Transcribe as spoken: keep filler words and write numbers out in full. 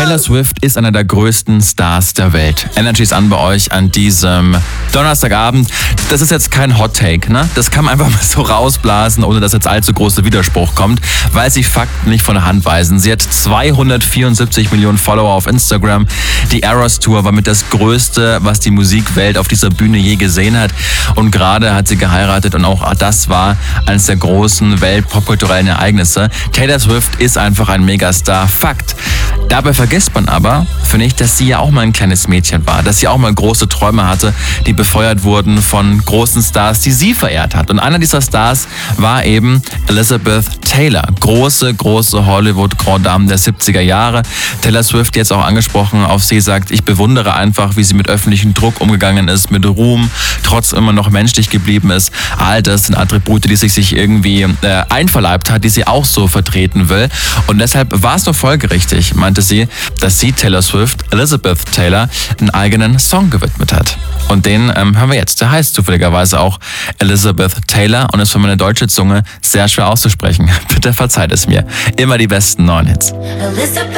Taylor Swift ist einer der größten Stars der Welt. Energy ist an bei euch an diesem Donnerstagabend. Das ist jetzt kein Hot Take, ne? Das kann man einfach mal so rausblasen, ohne dass jetzt allzu großer Widerspruch kommt, weil sich Fakten nicht von der Hand weisen. Sie hat zweihundertvierundsiebzig Millionen Follower auf Instagram. Die Eras Tour war mit das Größte, was die Musikwelt auf dieser Bühne je gesehen hat. Und gerade hat sie geheiratet und auch das war eines der großen weltpopkulturellen Ereignisse. Taylor Swift ist einfach ein Megastar. Fakt. Dabei vergisst man aber, finde ich, dass sie ja auch mal ein kleines Mädchen war, dass sie auch mal große Träume hatte, die befeuert wurden von großen Stars, die sie verehrt hat. Und einer dieser Stars war eben Elizabeth Taylor, große, große Hollywood-Grand Dame der siebziger Jahre. Taylor Swift jetzt auch angesprochen auf sie, sagt, ich bewundere einfach, wie sie mit öffentlichem Druck umgegangen ist, mit Ruhm, trotzdem immer noch menschlich geblieben ist. All das sind Attribute, die sich, sich irgendwie äh, einverleibt hat, die sie auch so vertreten will. Und deshalb war es doch folgerichtig, meinte sie, dass sie Taylor Swift, Elizabeth Taylor, einen eigenen Song gewidmet hat. Und den ähm, hören wir jetzt. Der heißt zufälligerweise auch Elizabeth Taylor und ist für meine deutsche Zunge sehr schwer auszusprechen. Bitte verzeiht es mir. Immer die besten neuen Hits. Elizabeth.